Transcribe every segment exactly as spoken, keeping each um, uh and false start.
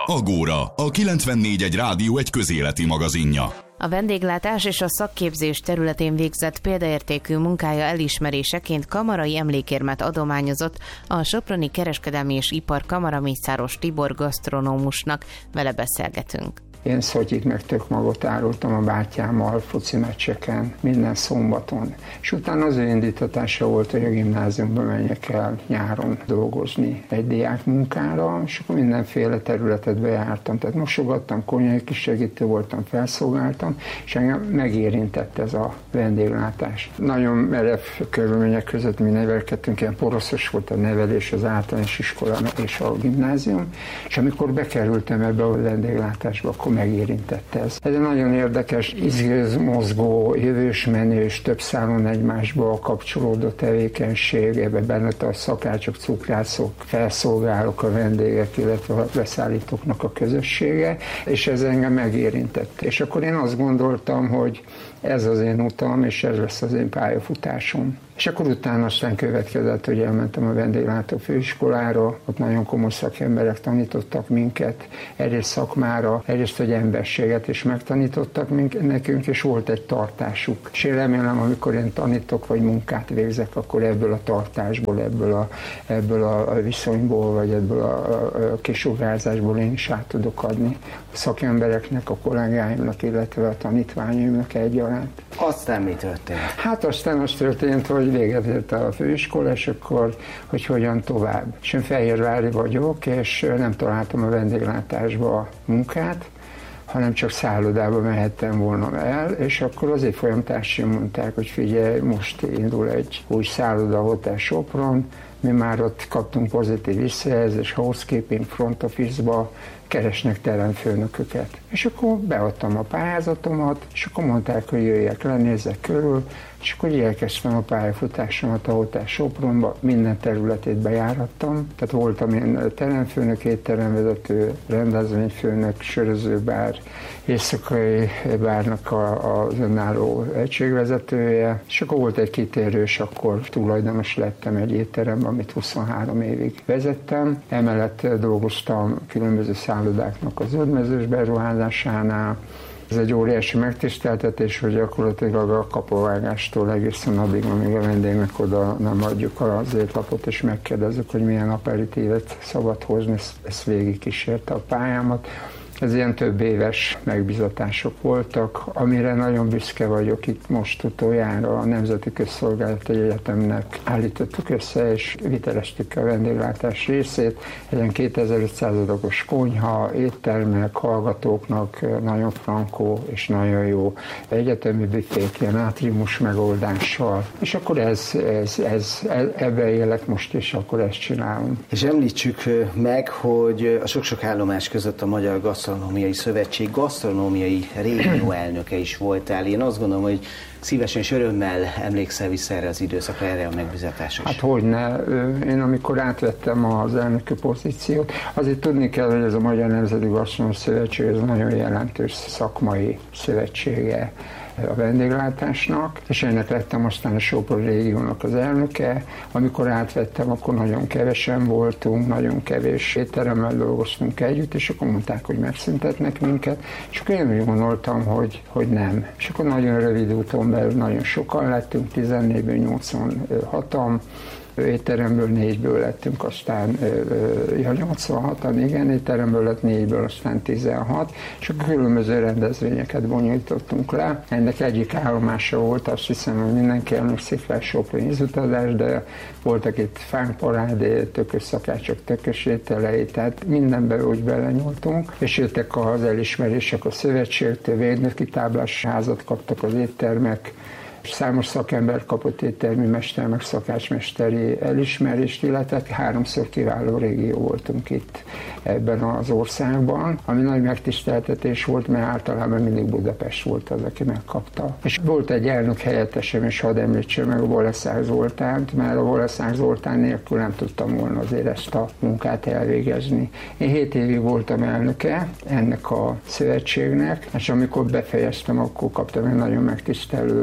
Agóra, a kilencvennégy egy rádió egy közéleti magazinja. A vendéglátás és a szakképzés területén végzett példaértékű munkája elismeréseként kamarai emlékérmet adományozott a Soproni Kereskedelmi és Iparkamara Mészáros Tibor gasztronómusnak. Vele beszélgetünk. Én szotyit meg tök magot árultam a bátyámmal foci meccseken, minden szombaton. És utána az ő indítatása volt, hogy a gimnáziumba menjek el nyáron dolgozni egy diák munkára, és akkor mindenféle területet bejártam. Tehát mosogattam, konyhai kisegítő voltam, felszolgáltam, és engem megérintett ez a vendéglátás. Nagyon merev körülmények között mi nevelkedtünk, ilyen poroszos volt a nevelés, az általános iskola és a gimnázium, és amikor bekerültem ebbe a vendéglátásba, akkor megérintette ez. Ez egy nagyon érdekes, izgőzmozgó, jövős menős, több szálon egymásba kapcsolódó tevékenység, ebben benne a szakácsok, cukrászok, felszolgálók, a vendégek, illetve a beszállítóknak a közössége, és ez engem megérintett. És akkor én azt gondoltam, hogy ez az én utam, és ez lesz az én pályafutásom. És akkor utána aztán következett, hogy elmentem a vendéglátó főiskolára, ott nagyon komoly szakemberek tanítottak minket, egyrészt szakmára, egyrészt egy emberséget is megtanítottak minket, nekünk, és volt egy tartásuk. És én remélem, amikor én tanítok, vagy munkát végzek, akkor ebből a tartásból, ebből a, ebből a viszonyból, vagy ebből a, a kisugárzásból én is át tudok adni a szakembereknek, a kollégáimnak, illetve a tanítványaimnak egyaránt. Aztán mi történt? Hát aztán az történt, hogy véget ért a főiskola, és akkor, hogy hogyan tovább. És én fehérvári vagyok, és nem találtam a vendéglátásba munkát, hanem csak szállodába mehettem volna el, és akkor az évfolyamtársaim mondták, hogy figyelj, most indul egy új szálloda, Hotel Sopron, mi már ott kaptunk pozitív visszajelzést, housekeeping, front office-ba, keresnek teremfőnököket. És akkor beadtam a pályázatomat, és akkor mondták, hogy jöjjek le, nézzek körül, és akkor elkezdtem a pályafutásomat a Hotel Sopronba, minden területét bejárattam, tehát voltam én teremfőnök, étteremvezető, rendezvényfőnök, sörözőbár, éjszakai bárnak a, az önálló egységvezetője, és akkor volt egy kitérő, és akkor tulajdonos lettem egy étteremben, amit huszonhárom évig vezettem. Emellett dolgoztam különböző szállodáknak az zöldmezős beruházásánál. Ez egy óriási megtiszteltetés, hogy gyakorlatilag a kapuvágástól egészen addig, amíg a vendégnek oda nem adjuk az étlapot, és megkérdezzük, hogy milyen aperitívet szabad hozni, ezt végig kísérte a pályámat. Ez ilyen több éves megbízatások voltak, amire nagyon büszke vagyok. Itt most utoljára a Nemzeti Közszolgálati Egyetemnek állítottuk össze, és viteleztük a vendéglátás részét. Egy kétezer-ötszáz adagos konyha, éttermek, hallgatóknak nagyon frankó és nagyon jó egyetemi büfék, ilyen átriumus megoldással. És akkor ez, ez, ez, ebben élek most, és akkor ezt csinálom. És említsük meg, hogy a sok-sok állomás között a Magyar Gasztronómiai Szövetség gasztronómiai régió elnöke is voltál. Én azt gondolom, hogy szívesen és örömmel emlékszel vissza erre az időszakra, erre a megbízatásra. Hát hogyne. Én amikor átvettem az elnöki pozíciót, azért tudni kell, hogy ez a Magyar Nemzeti Gasztronómiai Szövetség ez nagyon jelentős szakmai szövetsége a vendéglátásnak, és ennek lettem aztán a Sopron régiónak az elnöke. Amikor átvettem, akkor nagyon kevesen voltunk, nagyon kevés étteremmel dolgoztunk együtt, és akkor mondták, hogy megszüntetnek minket, és akkor én úgy gondoltam, hogy, hogy nem. És akkor nagyon rövid úton belül nagyon sokan lettünk, tizennégyből nyolcvanhatan, étteremből négyből lettünk, aztán ja, nyolcvanhatan, igen, étteremből lett négyből, aztán tizenhat, és akkor különböző rendezvényeket bonyolítottunk le. Ennek egyik állomása volt, azt hiszem, hogy mindenki emlékszik fel, Soproni ízutazás, de voltak itt fánparádé, tökös szakácsok, tökös ételei, tehát mindenben úgy belenyúltunk, és jöttek az elismerések a szövetségtől, védnöki táblás házat kaptak az éttermek, számos szakember kapott éttermi mester, meg szakácsmesteri elismerést, illetve háromszor kiváló régió voltunk itt ebben az országban, ami nagy megtiszteltetés volt, mert általában mindig Budapest volt az, aki megkapta. És volt egy elnök helyettesem, és hadd említsem meg a Boleszák Zoltánt, mert a Boleszák Zoltán nélkül nem tudtam volna azért ezt a munkát elvégezni. Én hét évig voltam elnöke ennek a szövetségnek, és amikor befejeztem, akkor kaptam egy nagyon megtisztelő elismerést,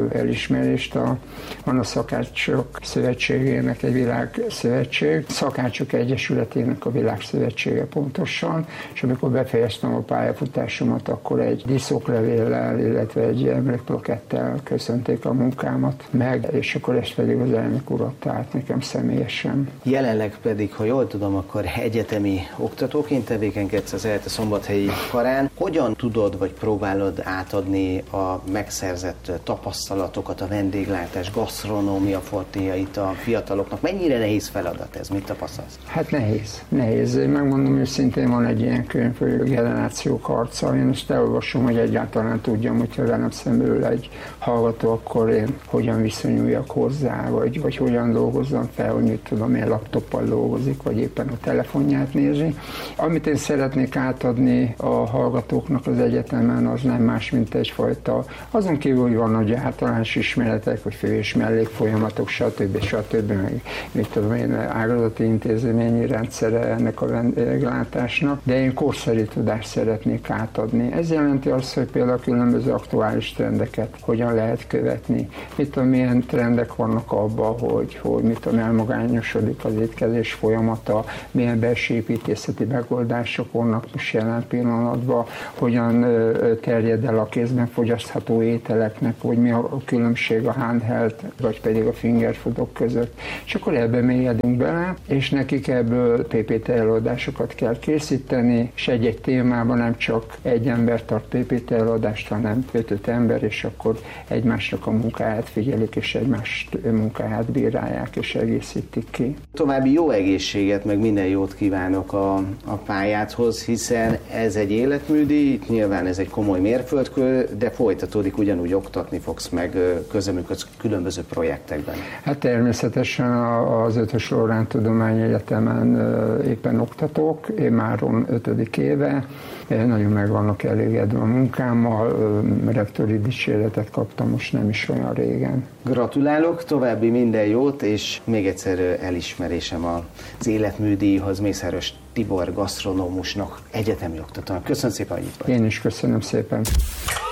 elismerést. A, van a Szakácsok Szövetségének egy világszövetség, Szakácsok Egyesületének a világszövetsége pontosan, és amikor befejeztem a pályafutásomat, akkor egy díszoklevéllel, illetve egy emlékplakettel köszönték a munkámat meg, és akkor ezt pedig az elnök úr adta át nekem személyesen. Jelenleg pedig, ha jól tudom, akkor egyetemi oktatóként tevékenykedsz az ELTE szombathelyi karán. Hogyan tudod, vagy próbálod átadni a megszerzett tapasztalatokat, a vendéglátás, gasztronómia fortéjait a fiataloknak? Mennyire nehéz feladat ez? Mit tapasztalsz? Hát nehéz. Nehéz. Én megmondom őszintén, van egy ilyen könyv, hogy a generációk harca. Én ezt elolvasom, hogy egyáltalán tudjam, hogyha velem szemül egy hallgató, akkor én hogyan viszonyuljak hozzá, vagy, vagy hogyan dolgozzam fel, hogy mit tudom, én laptoppal dolgozik, vagy éppen a telefonját nézi. Amit én szeretnék átadni a hallgatóknak az egyetemen, az nem más, mint egyfajta, azon kívül, hogy van nagy általános ismeretek, vagy fő- és mellékfolyamatok, stb. stb. Meg, mit tudom én, ágazati intézményi rendszere ennek a vendéglátásnak, de én korszerű tudást szeretnék átadni. Ez jelenti azt, hogy például különböző aktuális trendeket hogyan lehet követni. Mit tudom, milyen trendek vannak abban, hogy, hogy mit tudom, elmagányosodik az étkezés folyamata, milyen belső építészeti megoldások vannak most jelen pillanatban, hogyan terjed el a kézben fogyasztható ételeknek, vagy mi a különbség a handheld, vagy pedig a fingerfoodok között. És akkor ebbe mélyedünk bele, és nekik ebből pé pé té előadásokat kell készíteni, és egy-egy témában nem csak egy ember tart pé pé té előadást, hanem öt-öt ember, és akkor egymásnak a munkáját figyelik, és egymás munkáját bírálják, és egészítik ki. További jó egészséget, meg minden jót kívánok a, a pályádhoz, hiszen ez egy életműdíj, nyilván ez egy komoly mérföldkő, de folytatódik, ugyanúgy oktatni fogsz, meg közreműködsz különböző projektekben. Hát természetesen az Ötös Loránd Tudományegyetemen éppen oktatok, én már ötödik éve, nagyon meg vannak elégedve a munkámmal, rektori dicséretet kaptam most nem is olyan régen. Gratulálok, további minden jót, és még egyszer elismerésem az életműdíjhoz Mészáros Tibor gasztronómusnak, egyetemi oktatónak. Köszönöm szépen, hogy itt vagy. Én is köszönöm szépen.